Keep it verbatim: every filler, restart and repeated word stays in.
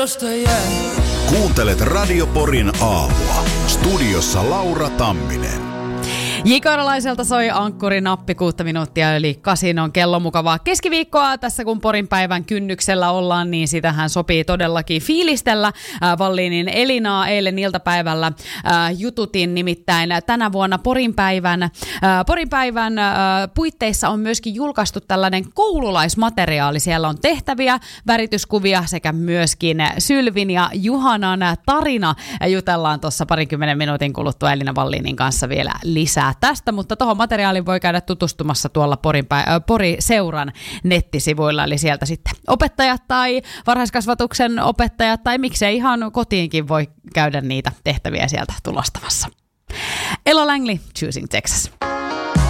Kuuntelet Radio Porin aamua. Studiossa Laura Tamminen. Jikaralaiselta soi ankkurinappi kuutta minuuttia yli kasin on kello mukavaa keskiviikkoa. Tässä kun Porin päivän kynnyksellä ollaan, niin sitähän sopii todellakin fiilistellä. Äh, Wallinin Elinaa eilen iltapäivällä äh, jututin nimittäin tänä vuonna Porin päivän, äh, Porin päivän äh, puitteissa on myöskin julkaistu tällainen koululaismateriaali. Siellä on tehtäviä, värityskuvia sekä myöskin Sylvin ja Juhanan tarina. Jutellaan tuossa parinkymmenen minuutin kuluttua Elina Wallinin kanssa vielä lisää tästä, mutta tuohon materiaaliin voi käydä tutustumassa tuolla Porin päi- äh, Pori-seuran nettisivuilla, eli sieltä sitten opettajat tai varhaiskasvatuksen opettajat tai miksei ihan kotiinkin voi käydä niitä tehtäviä sieltä tulostamassa. Ella Langley, Choosing Texas.